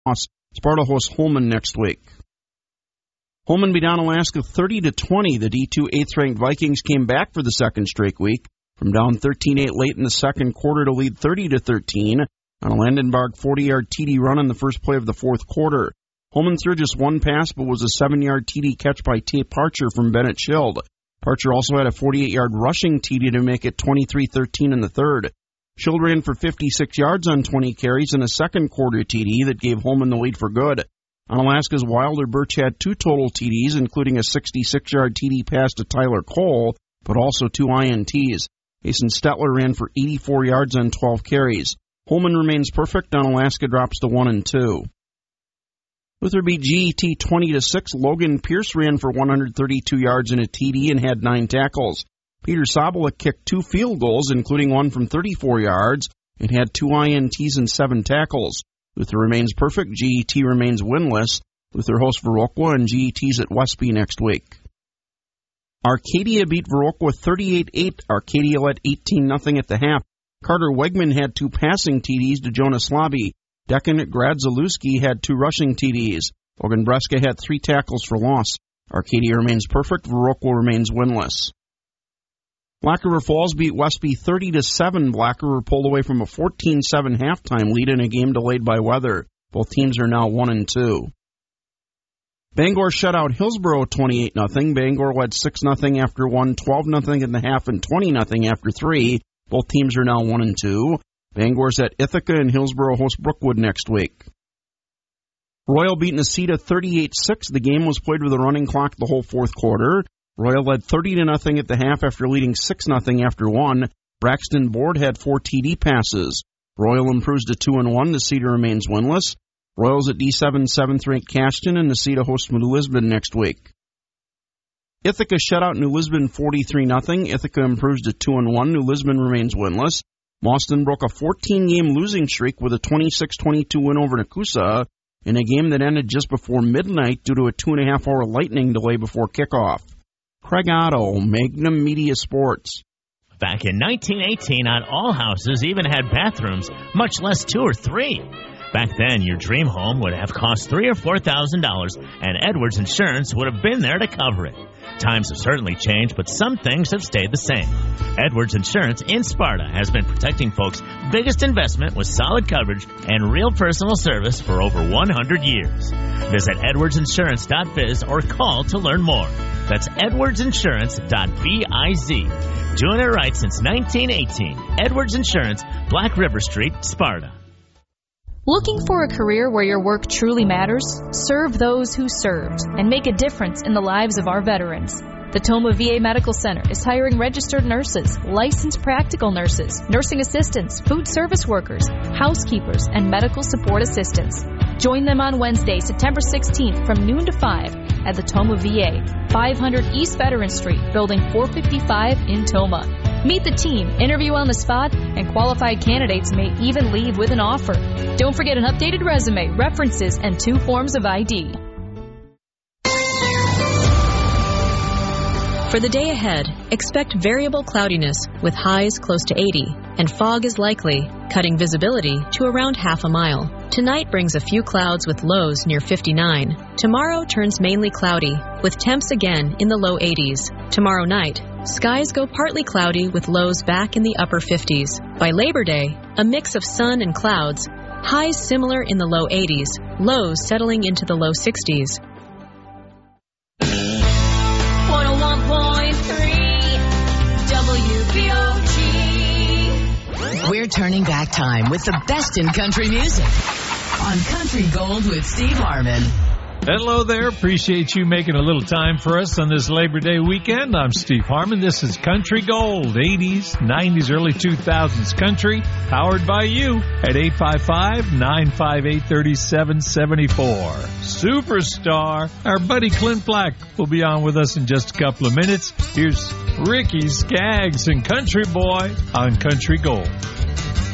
loss. Sparta hosts Holmen next week. Holmen beat Onalaska 30-20. The D2 8th-ranked Vikings came back for the second straight week from down 13-8 late in the second quarter to lead 30-13 on a Landenbarg 40-yard TD run in the first play of the fourth quarter. Holmen threw just one pass, but was a 7-yard TD catch by Tate Parcher from Bennett Schild. Parcher also had a 48-yard rushing TD to make it 23-13 in the third. Schild ran for 56 yards on 20 carries in a second quarter TD that gave Holmen the lead for good. Onalaska's Wilder Birch had 2 total TDs, including a 66-yard TD pass to Tyler Cole, but also 2 INTs. Mason Stetler ran for 84 yards on 12 carries. Holmen remains perfect. Onalaska drops to 1-2. Luther beat GET 20-6. Logan Pierce ran for 132 yards and a TD and had 9 tackles. Peter Sobolik kicked 2 field goals, including one from 34 yards, and had 2 INTs and 7 tackles. Luther remains perfect. GET remains winless. Luther hosts Viroqua and GET's at Westby next week. Arcadia beat Viroqua 38-8. Arcadia led 18-0 at the half. Carter Wegman had 2 passing TDs to Jonas Slaby. Deccan Gradzalewski had 2 rushing TDs. Logan Breska had 3 tackles for loss. Arcadia remains perfect. Viroqua remains winless. Black River Falls beat Westby 30-7. Black River pulled away from a 14-7 halftime lead in a game delayed by weather. Both teams are now 1-2. Bangor shut out Hillsboro 28-0. Bangor led 6-0 after 1, 12-0 in the half, and 20-0 after 3. Both teams are now 1-2. Bangor's at Ithaca, and Hillsboro hosts Brookwood next week. Royal beat Necedah 38-6. The game was played with a running clock the whole fourth quarter. Royal led 30-0 at the half after leading 6-0 after 1. Braxton Board had 4 TD passes. Royal improves to 2-1. Necedah remains winless. Royals at D7 7th-ranked Cashton, and Necedah hosts New Lisbon next week. Ithaca shut out New Lisbon 43-0. Ithaca improves to 2-1. New Lisbon remains winless. Mauston broke a 14-game losing streak with a 26-22 win over Nakusa in a game that ended just before midnight due to a 2.5-hour lightning delay before kickoff. Craig Otto, Magnum Media Sports. Back in 1918, not all houses even had bathrooms, much less 2 or 3. Back then, your dream home would have cost $3,000 or $4,000, and Edwards Insurance would have been there to cover it. Times have certainly changed, but some things have stayed the same. Edwards Insurance in Sparta has been protecting folks' biggest investment with solid coverage and real personal service for over 100 years. Visit edwardsinsurance.biz or call to learn more. That's edwardsinsurance.biz. Doing it right since 1918. Edwards Insurance, Black River Street, Sparta. Looking for a career where your work truly matters? Serve those who served and make a difference in the lives of our veterans. The Tomah VA Medical Center is hiring registered nurses, licensed practical nurses, nursing assistants, food service workers, housekeepers, and medical support assistants. Join them on Wednesday, September 16th from noon to 5 at the Tomah VA, 500 East Veteran Street, Building 455 in Tomah. Meet the team, interview on the spot, and qualified candidates may even leave with an offer. Don't forget an updated resume, references, and 2 forms of ID. For the day ahead, expect variable cloudiness with highs close to 80, and fog is likely, cutting visibility to around half a mile. Tonight brings a few clouds with lows near 59. Tomorrow turns mainly cloudy, with temps again in the low 80s. Tomorrow night, skies go partly cloudy with lows back in the upper 50s. By Labor Day, a mix of sun and clouds, highs similar in the low 80s, lows settling into the low 60s. 101.3 WBOG. We're turning back time with the best in country music on Country Gold with Steve Harmon. Hello there. Appreciate you making a little time for us on this Labor Day weekend. I'm Steve Harmon. This is Country Gold, 80s, 90s, early 2000s country, powered by you at 855-958-3774. Superstar. Our buddy Clint Black will be on with us in just a couple of minutes. Here's Ricky Skaggs and Country Boy on Country Gold.